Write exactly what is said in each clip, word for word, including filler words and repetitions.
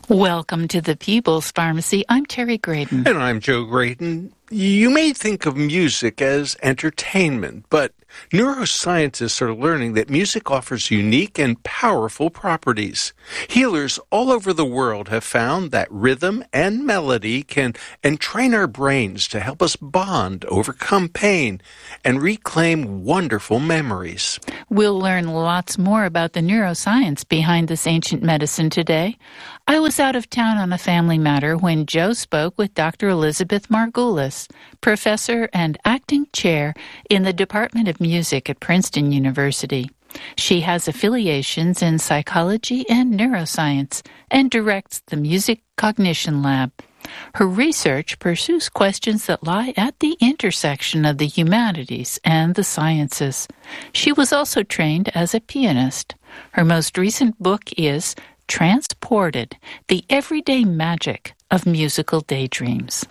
Welcome to the People's Pharmacy. I'm Terry Graydon. And I'm Joe Graydon. You may think of music as entertainment, but neuroscientists are learning that music offers unique and powerful properties. Healers all over the world have found that rhythm and melody can entrain our brains to help us bond, overcome pain, and reclaim wonderful memories. We'll learn lots more about the neuroscience behind this ancient medicine today. I was out of town on a family matter when Joe spoke with Doctor Elizabeth Margulis, professor and acting chair in the Department of Music at Princeton University. She has affiliations in psychology and neuroscience and directs the Music Cognition Lab. Her research pursues questions that lie at the intersection of the humanities and the sciences. She was also trained as a pianist. Her most recent book is Transported, the Everyday Magic of Musical Daydreams.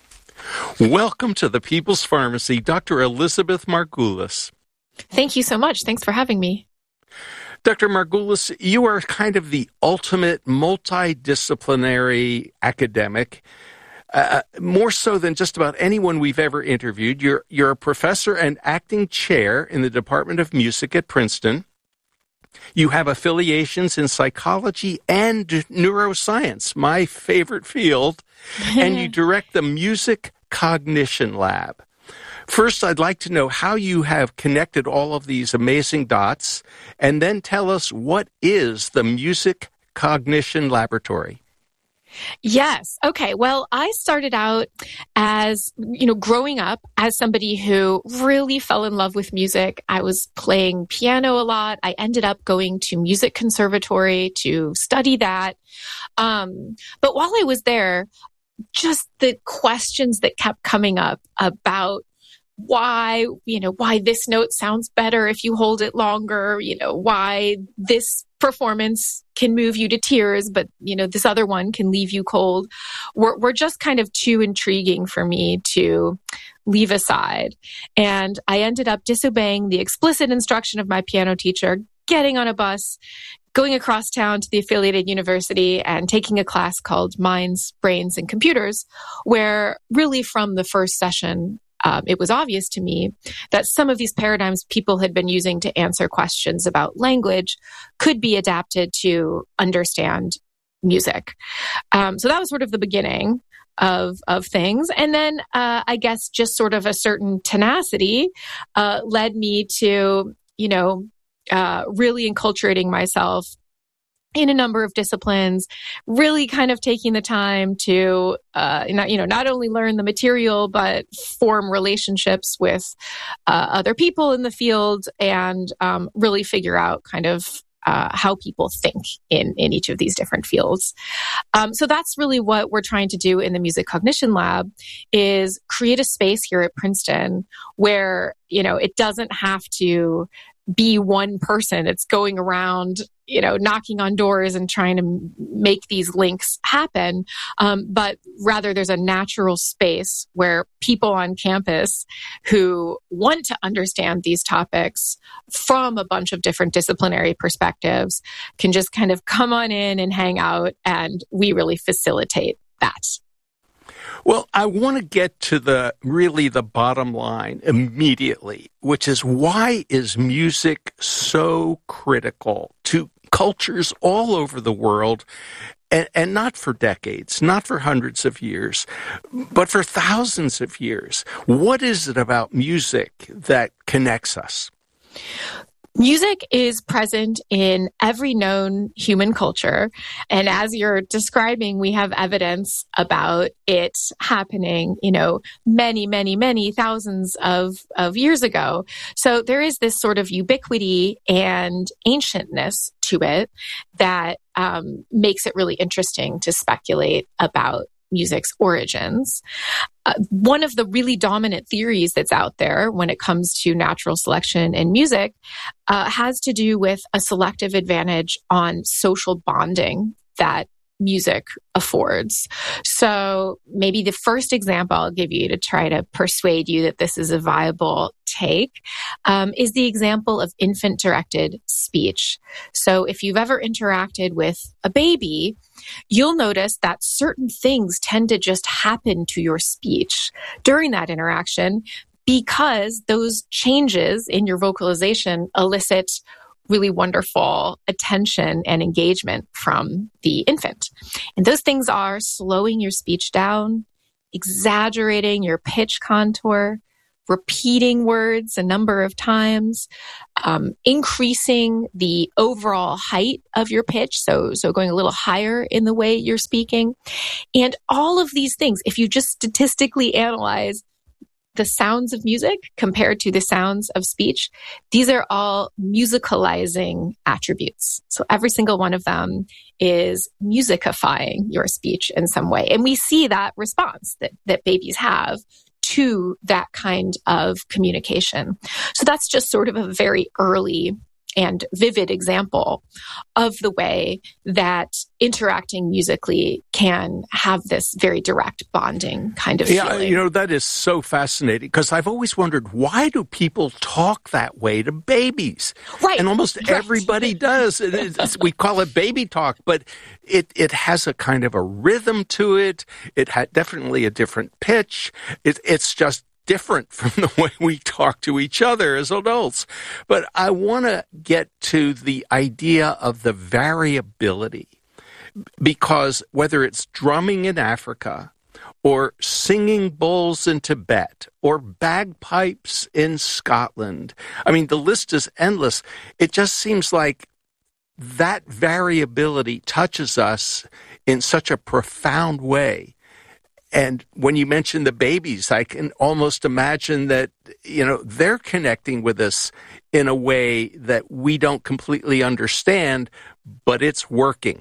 Welcome to the People's Pharmacy, Doctor Elizabeth Margulis. Thank you so much. Thanks for having me. Doctor Margulis, you are kind of the ultimate multidisciplinary academic, uh, more so than just about anyone we've ever interviewed. You're, you're a professor and acting chair in the Department of Music at Princeton. You have affiliations in psychology and neuroscience, my favorite field, and you direct the Music Cognition Lab. First, I'd like to know how you have connected all of these amazing dots, and then tell us what is the Music Cognition Laboratory. Yes. Okay. Well, I started out as, you know, growing up as somebody who really fell in love with music. I was playing piano a lot. I ended up going to music conservatory to study that. Um, but while I was there, just the questions that kept coming up about why, you know, why this note sounds better if you hold it longer, you know, why this performance can move you to tears, but, you know, this other one can leave you cold, were, were just kind of too intriguing for me to leave aside. And I ended up disobeying the explicit instruction of my piano teacher, getting on a bus, going across town to the affiliated university and taking a class called Minds, Brains, and Computers, where really from the first session, Um, it was obvious to me that some of these paradigms people had been using to answer questions about language could be adapted to understand music. Um, so that was sort of the beginning of of things. And then uh, I guess just sort of a certain tenacity uh, led me to, you know, uh, really enculturating myself in a number of disciplines, really kind of taking the time to, uh, not, you know, not only learn the material, but form relationships with uh, other people in the field and um, really figure out kind of uh, how people think in, in each of these different fields. Um, so that's really what we're trying to do in the Music Cognition Lab, is create a space here at Princeton where, you know, it doesn't have to be one person that's going around, you know, knocking on doors and trying to make these links happen. Um, but rather there's a natural space where people on campus who want to understand these topics from a bunch of different disciplinary perspectives can just kind of come on in and hang out, and we really facilitate that. Well, I want to get to the really the bottom line immediately, which is, why is music so critical to cultures all over the world, and, and not for decades, not for hundreds of years, but for thousands of years? What is it about music that connects us? Music is present in every known human culture. And as you're describing, we have evidence about it happening, you know, many, many, many thousands of, of years ago. So there is this sort of ubiquity and ancientness to it that um, makes it really interesting to speculate about music's origins. Uh, one of the really dominant theories that's out there when it comes to natural selection in music uh, has to do with a selective advantage on social bonding that music affords. So maybe the first example I'll give you to try to persuade you that this is a viable take um, is the example of infant-directed speech. So if you've ever interacted with a baby, you'll notice that certain things tend to just happen to your speech during that interaction because those changes in your vocalization elicit really wonderful attention and engagement from the infant. And those things are slowing your speech down, exaggerating your pitch contour, repeating words a number of times, um, increasing the overall height of your pitch, so, so going a little higher in the way you're speaking. And all of these things, if you just statistically analyze the sounds of music compared to the sounds of speech, these are all musicalizing attributes. So every single one of them is musicifying your speech in some way. And we see that response that, that babies have to that kind of communication. So that's just sort of a very early and vivid example of the way that interacting musically can have this very direct bonding kind of yeah, feeling. You know, that is so fascinating because I've always wondered, why do people talk that way to babies? Right. And almost right. everybody does. It's, we call it baby talk, but it, it has a kind of a rhythm to it. It had definitely a different pitch. It, it's just different from the way we talk to each other as adults. But I want to get to the idea of the variability, because whether it's drumming in Africa or singing bowls in Tibet or bagpipes in Scotland, I mean, the list is endless. It just seems like that variability touches us in such a profound way. And when you mention the babies, I can almost imagine that, you know, they're connecting with us in a way that we don't completely understand, but it's working.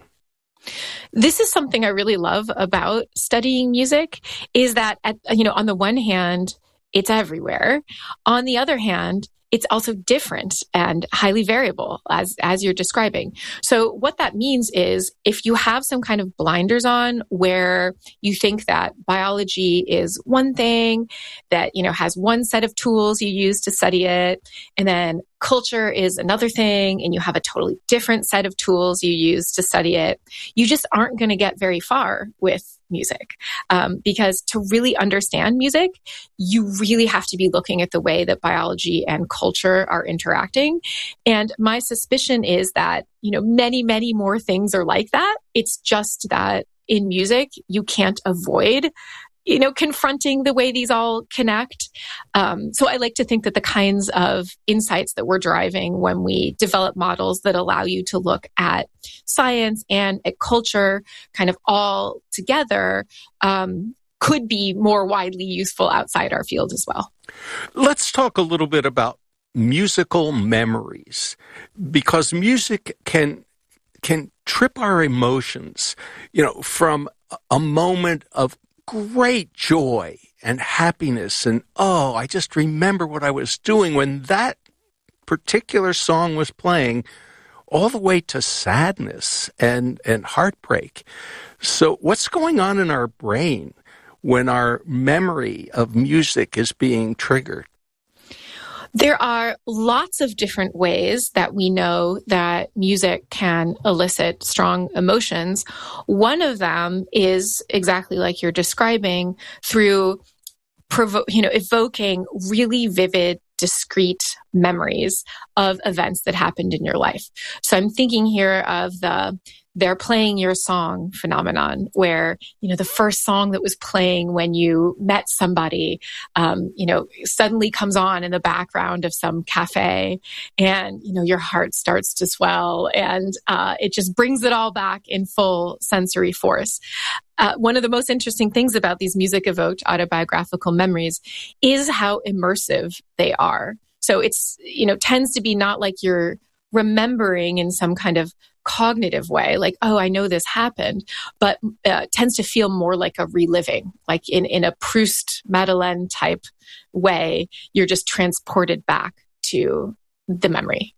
This is something I really love about studying music, is that, at, you know, on the one hand, it's everywhere. On the other hand, it's also different and highly variable, as, as you're describing. So what that means is if you have some kind of blinders on where you think that biology is one thing, that, you know, has one set of tools you use to study it, and then culture is another thing, and you have a totally different set of tools you use to study it, you just aren't going to get very far with music. Um, because to really understand music, you really have to be looking at the way that biology and culture are interacting. And my suspicion is that, you know, many, many more things are like that. It's just that in music, you can't avoid, you know, confronting the way these all connect. Um, so I like to think that the kinds of insights that we're driving when we develop models that allow you to look at science and at culture kind of all together um, could be more widely useful outside our field as well. Let's talk a little bit about musical memories, because music can can trip our emotions, you know, from a moment of great joy and happiness and, oh, I just remember what I was doing when that particular song was playing, all the way to sadness and, and heartbreak. So what's going on in our brain when our memory of music is being triggered? There are lots of different ways that we know that music can elicit strong emotions. One of them is exactly like you're describing, through provo- you know, evoking really vivid, discrete memories of events that happened in your life. So I'm thinking here of the they're playing your song phenomenon, where, you know, the first song that was playing when you met somebody, um, you know, suddenly comes on in the background of some cafe, and, you know, your heart starts to swell, and uh, it just brings it all back in full sensory force. Uh, one of the most interesting things about these music-evoked autobiographical memories is how immersive they are. So it's, you know, tends to be not like you're remembering in some kind of cognitive way, like, oh, I know this happened, but uh, tends to feel more like a reliving, like in, in a Proust Madeleine type way. You're just transported back to the memory.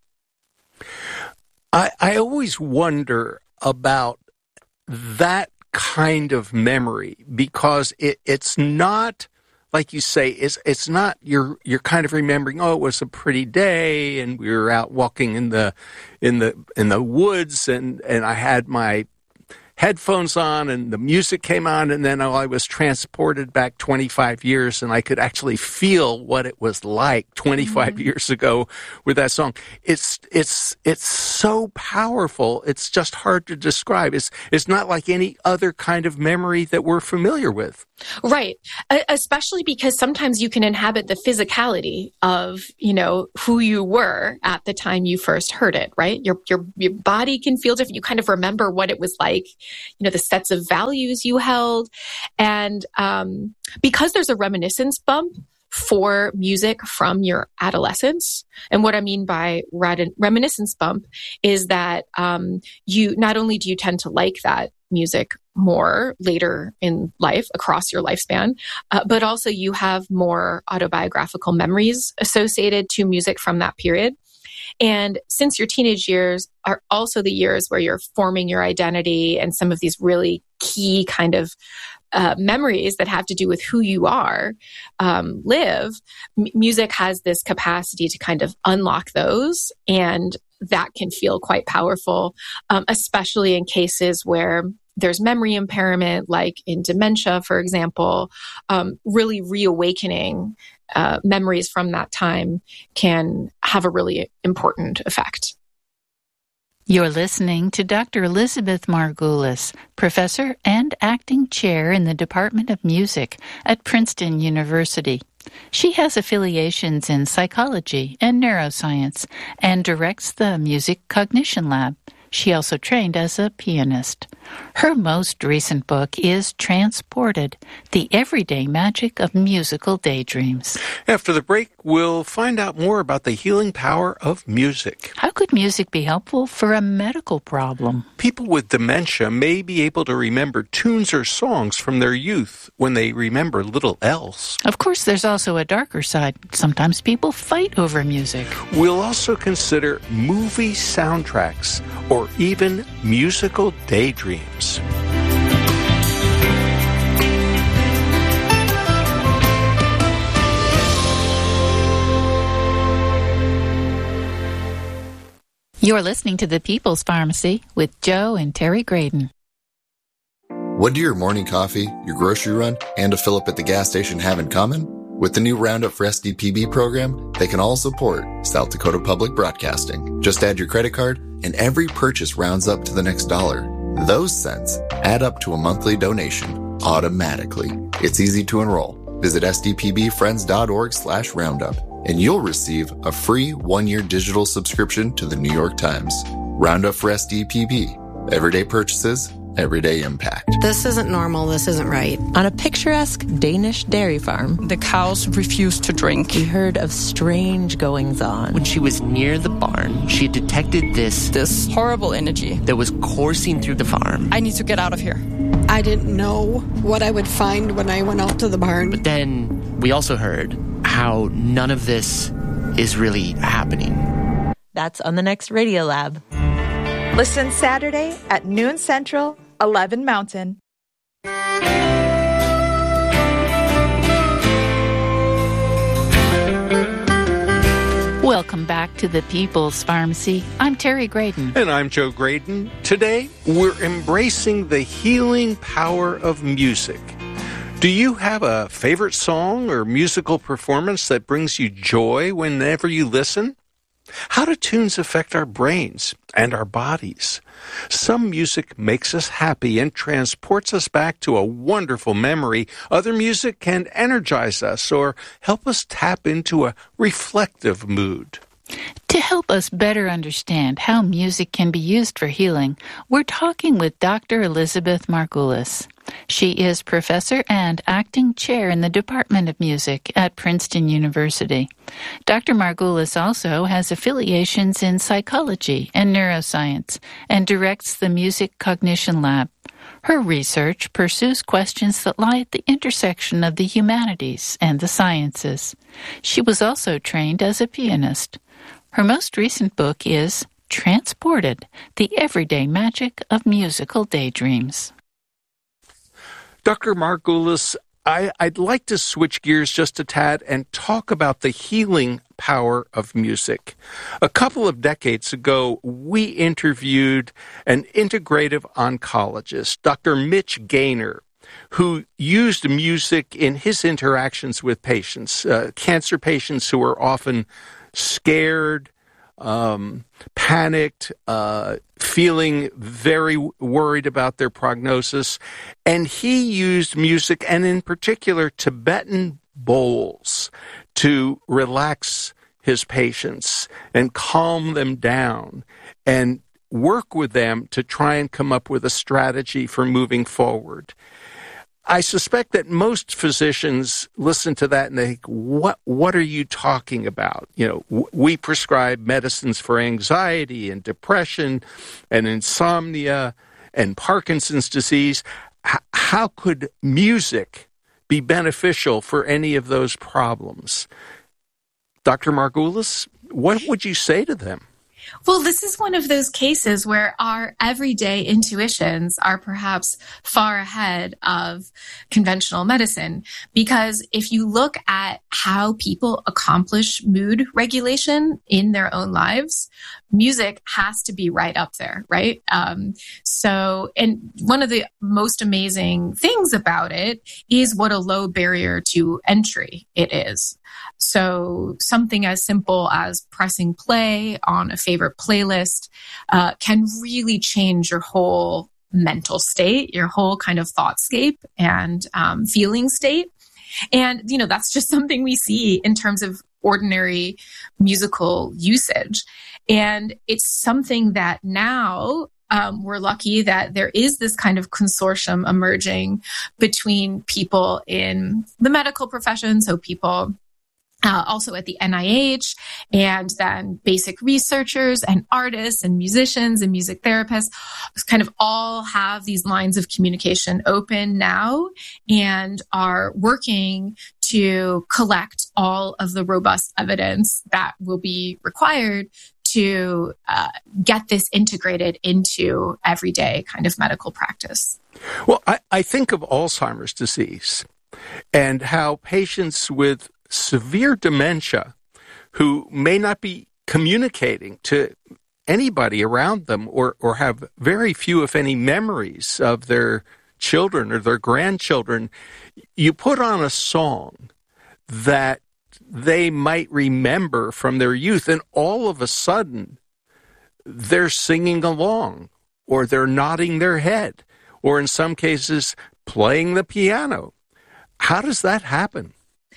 I, I always wonder about that kind of memory, because it, it's not like you say, is it's not you're you're kind of remembering, oh, it was a pretty day and we were out walking in the in the in the woods and, and I had my headphones on and the music came on, and then I was transported back twenty-five years and I could actually feel what it was like twenty-five mm-hmm. years ago with that song. It's it's it's so powerful. It's just hard to describe. It's it's not like any other kind of memory that we're familiar with. Right. Especially because sometimes you can inhabit the physicality of, you know, who you were at the time you first heard it, right? Your your your body can feel different. You kind of remember what it was like, you know, the sets of values you held. And um, because there's a reminiscence bump for music from your adolescence. And what I mean by rad- reminiscence bump is that um, you not only do you tend to like that music more later in life across your lifespan, uh, but also you have more autobiographical memories associated to music from that period. And since your teenage years are also the years where you're forming your identity and some of these really key kind of uh, memories that have to do with who you are um, live, m- music has this capacity to kind of unlock those, and that can feel quite powerful, um, especially in cases where there's memory impairment, like in dementia, for example. Um, really reawakening uh, memories from that time can have a really important effect. You're listening to Doctor Elizabeth Margulis, professor and acting chair in the Department of Music at Princeton University. She has affiliations in psychology and neuroscience and directs the Music Cognition Lab. She also trained as a pianist. Her most recent book is Transported, The Everyday Magic of Musical Daydreams. After the break, we'll find out more about the healing power of music. How could music be helpful for a medical problem? People with dementia may be able to remember tunes or songs from their youth when they remember little else. Of course, there's also a darker side. Sometimes people fight over music. We'll also consider movie soundtracks or even musical daydreams. You're listening to The People's Pharmacy with Joe and Terry Graydon. What do your morning coffee, your grocery run, and a fill-up at the gas station have in common? With the new Roundup for S D P B program, they can all support South Dakota Public Broadcasting. Just add your credit card, and every purchase rounds up to the next dollar. Those cents add up to a monthly donation automatically. It's easy to enroll. Visit sdpbfriends.org slash roundup, and you'll receive a free one-year digital subscription to the New York Times. Roundup for S D P B. Everyday purchases, everyday impact. This isn't normal. This isn't right. On a picturesque Danish dairy farm, the cows refused to drink. We heard of strange goings-on. When she was near the barn, she detected this... This horrible energy that was coursing through the farm. I need to get out of here. I didn't know what I would find when I went out to the barn. But then we also heard how none of this is really happening. That's on the next Radio Lab. Listen Saturday at noon Central, eleven Mountain. Welcome back to the People's Pharmacy. I'm Terry Graydon. And I'm Joe Graydon. Today, we're embracing the healing power of music. Do you have a favorite song or musical performance that brings you joy whenever you listen? How do tunes affect our brains and our bodies? Some music makes us happy and transports us back to a wonderful memory. Other music can energize us or help us tap into a reflective mood. To help us better understand how music can be used for healing, we're talking with Doctor Elizabeth Margulis. She is professor and acting chair in the Department of Music at Princeton University. Doctor Margulis also has affiliations in psychology and neuroscience and directs the Music Cognition Lab. Her research pursues questions that lie at the intersection of the humanities and the sciences. She was also trained as a pianist. Her most recent book is Transported, The Everyday Magic of Musical Daydreams. Doctor Margulis, I, I'd like to switch gears just a tad and talk about the healing power of music. A couple of decades ago, we interviewed an integrative oncologist, Doctor Mitch Gaynor, who used music in his interactions with patients, uh, cancer patients who are often scared, um, panicked, uh, feeling very worried about their prognosis. And he used music, and in particular Tibetan bowls, to relax his patients and calm them down and work with them to try and come up with a strategy for moving forward. I suspect that most physicians listen to that and they think, what, what are you talking about? You know, w- we prescribe medicines for anxiety and depression and insomnia and Parkinson's disease. H- how could music be beneficial for any of those problems? Doctor Margulis, what would you say to them? Well, this is one of those cases where our everyday intuitions are perhaps far ahead of conventional medicine, because if you look at how people accomplish mood regulation in their own lives, music has to be right up there, right? Um, so, and one of the most amazing things about it is what a low barrier to entry it is. So something as simple as pressing play on a favorite playlist uh, can really change your whole mental state, your whole kind of thoughtscape and um, feeling state. And, you know, that's just something we see in terms of ordinary musical usage. And it's something that now Um, we're lucky that there is this kind of consortium emerging between people in the medical profession, so people uh, also at the N I H, and then basic researchers and artists and musicians and music therapists kind of all have these lines of communication open now and are working to collect all of the robust evidence that will be required to uh, get this integrated into everyday kind of medical practice. Well, I, I think of Alzheimer's disease and how patients with severe dementia who may not be communicating to anybody around them or, or have very few, if any, memories of their children or their grandchildren, you put on a song that they might remember from their youth, and all of a sudden they're singing along, or they're nodding their head, or in some cases playing the piano. How does that happen?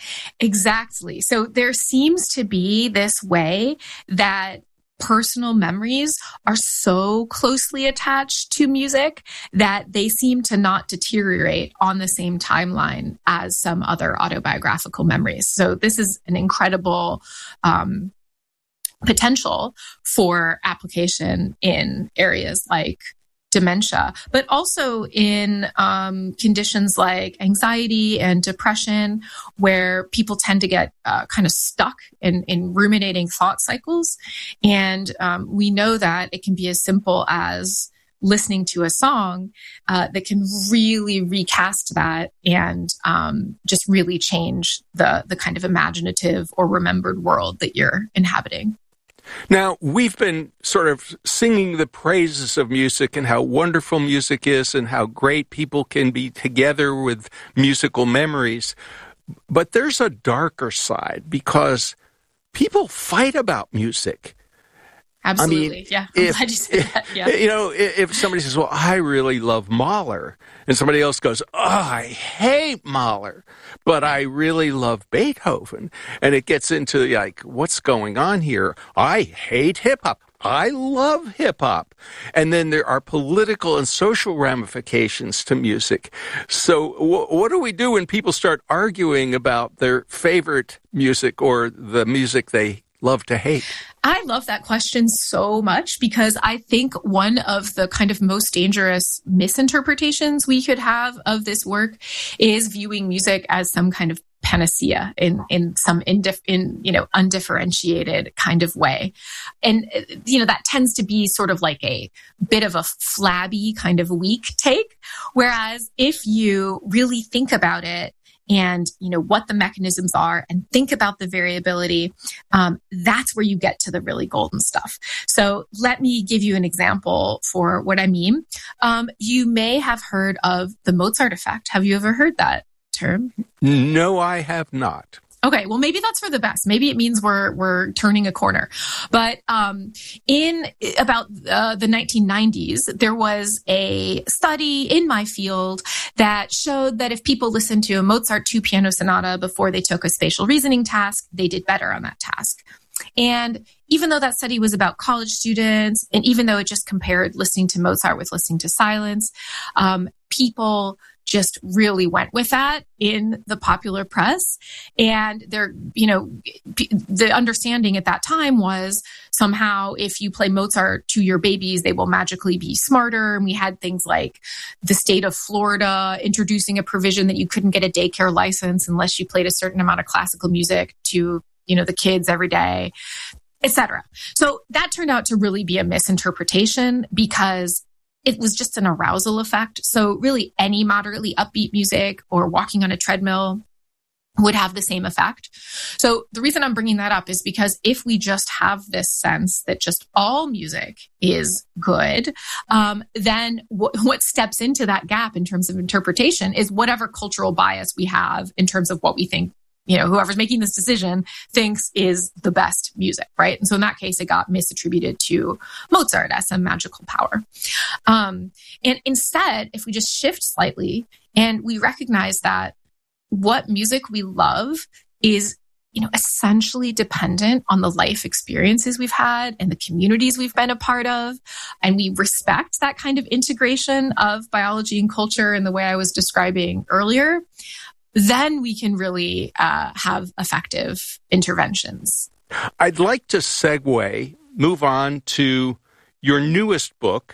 Exactly. So there seems to be this way that personal memories are so closely attached to music that they seem to not deteriorate on the same timeline as some other autobiographical memories. So this is an incredible um, potential for application in areas like dementia, but also in um, conditions like anxiety and depression, where people tend to get uh, kind of stuck in, in ruminating thought cycles. And um, we know that it can be as simple as listening to a song uh, that can really recast that and um, just really change the the kind of imaginative or remembered world that you're inhabiting. Now, we've been sort of singing the praises of music and how wonderful music is and how great people can be together with musical memories. But there's a darker side because people fight about music. Absolutely. I mean, yeah. I'm if, glad you said that. Yeah. You know, if somebody says, well, I really love Mahler, and somebody else goes, oh, I hate Mahler, but I really love Beethoven. And it gets into like, what's going on here? I hate hip hop. I love hip hop. And then there are political and social ramifications to music. So w- what do we do when people start arguing about their favorite music or the music they love to hate? I love that question so much because I think one of the kind of most dangerous misinterpretations we could have of this work is viewing music as some kind of panacea in, in some indif- in, you know, undifferentiated kind of way. And, you know, that tends to be sort of like a bit of a flabby kind of weak take. Whereas if you really think about it and, you know, what the mechanisms are and think about the variability, um, that's where you get to the really golden stuff. So let me give you an example for what I mean. Um, you may have heard of the Mozart effect. Have you ever heard that term? No, I have not. Okay, well, maybe that's for the best. Maybe it means we're we're turning a corner. But um, in about uh, the nineteen nineties, there was a study in my field that showed that if people listened to a Mozart two-piano sonata before they took a spatial reasoning task, they did better on that task. And even though that study was about college students, and even though it just compared listening to Mozart with listening to silence, um, people just really went with that in the popular press. And there, you know, the understanding at that time was somehow if you play Mozart to your babies, they will magically be smarter. And we had things like the state of Florida introducing a provision that you couldn't get a daycare license unless you played a certain amount of classical music to, you know, the kids every day, et cetera. So that turned out to really be a misinterpretation because it was just an arousal effect. So really any moderately upbeat music or walking on a treadmill would have the same effect. So the reason I'm bringing that up is because if we just have this sense that just all music is good, um, then w- what steps into that gap in terms of interpretation is whatever cultural bias we have in terms of what we think, you know, whoever's making this decision thinks is the best music, right? And so in that case, it got misattributed to Mozart as some magical power. Um, and instead, if we just shift slightly and we recognize that what music we love is, you know, essentially dependent on the life experiences we've had and the communities we've been a part of, and we respect that kind of integration of biology and culture in the way I was describing earlier, then we can really uh, have effective interventions. I'd like to segue, move on to your newest book,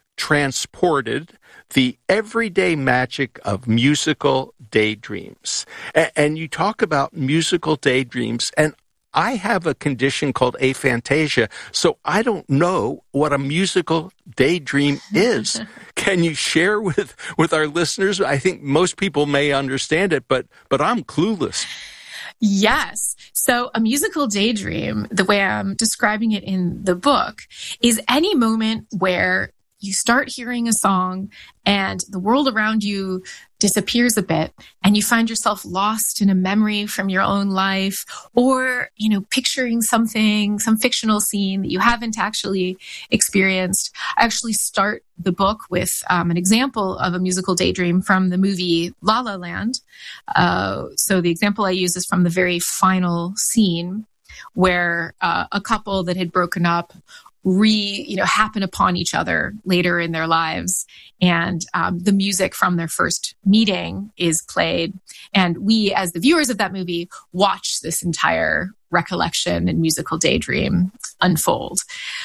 Transported, The Everyday Magic of Musical Daydreams. A- and you talk about musical daydreams, and I have a condition called aphantasia, so I don't know what a musical daydream is. Can you share with, with our listeners? I think most people may understand it, but but I'm clueless. Yes. So a musical daydream, the way I'm describing it in the book, is any moment where you start hearing a song and the world around you disappears a bit and you find yourself lost in a memory from your own life, or, you know, picturing something, some fictional scene that you haven't actually experienced. I actually start the book with um, an example of a musical daydream from the movie La La Land. Uh, so the example I use is from the very final scene where uh, a couple that had broken up re, you know, happen upon each other later in their lives. And um, the music from their first meeting is played. And we, as the viewers of that movie, watch this entire recollection and musical daydream unfold.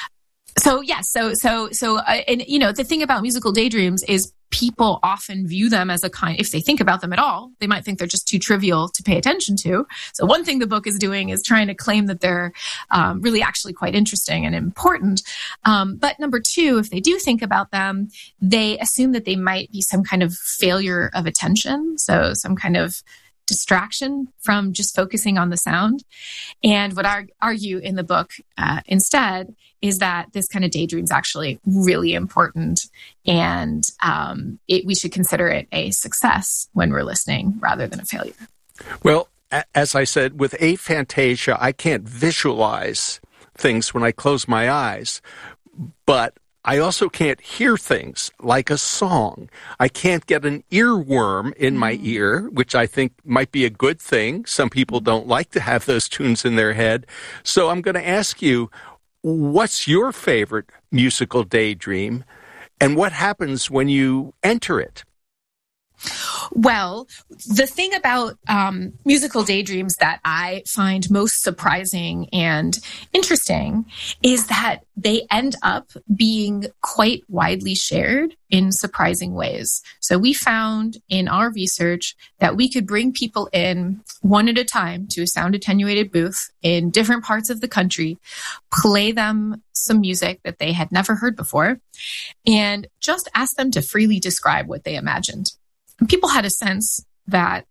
So yes, so so so, uh, and you know, the thing about musical daydreams is people often view them as a kind. If they think about them at all, they might think they're just too trivial to pay attention to. So one thing the book is doing is trying to claim that they're um, really actually quite interesting and important. Um, but number two, if they do think about them, they assume that they might be some kind of failure of attention. So some kind of distraction from just focusing on the sound. And what I argue in the book uh, instead is that this kind of daydream is actually really important, and um, it, we should consider it a success when we're listening rather than a failure. Well, a- as I said, with aphantasia, I can't visualize things when I close my eyes, but I also can't hear things like a song. I can't get an earworm in my ear, which I think might be a good thing. Some people don't like to have those tunes in their head. So I'm going to ask you, what's your favorite musical daydream, and what happens when you enter it? Well, the thing about um, musical daydreams that I find most surprising and interesting is that they end up being quite widely shared in surprising ways. So we found in our research that we could bring people in one at a time to a sound attenuated booth in different parts of the country, play them some music that they had never heard before, and just ask them to freely describe what they imagined. People had a sense that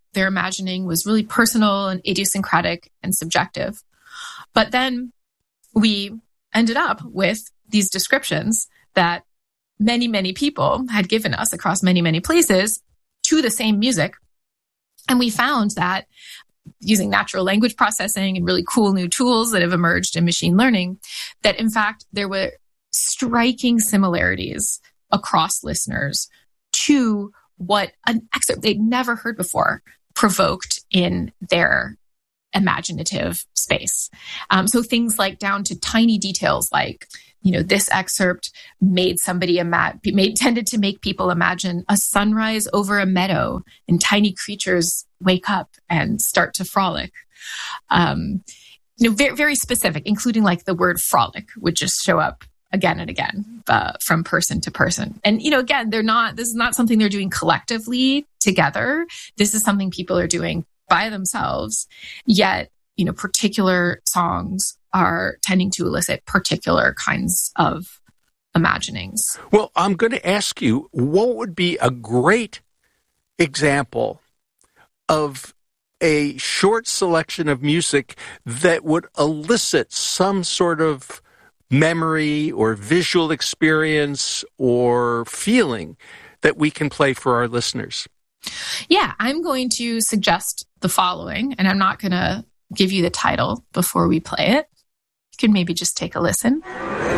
their imagining was really personal and idiosyncratic and subjective. But then we ended up with these descriptions that many, many people had given us across many, many places to the same music. And we found that using natural language processing and really cool new tools that have emerged in machine learning, that in fact, there were striking similarities across listeners to what an excerpt they'd never heard before provoked in their imaginative space. Um, so things like down to tiny details like, you know, this excerpt made somebody ima- made tended to make people imagine a sunrise over a meadow and tiny creatures wake up and start to frolic. Um, you know, very, very specific, including like the word frolic would just show up again and again uh, from person to person. And, you know, again, they're not, this is not something they're doing collectively together. This is something people are doing by themselves, yet, you know, particular songs are tending to elicit particular kinds of imaginings. Well, I'm going to ask you, what would be a great example of a short selection of music that would elicit some sort of memory or visual experience or feeling that we can play for our listeners? Yeah, I'm going to suggest the following, and I'm not going to give you the title before we play it. You can maybe just take a listen.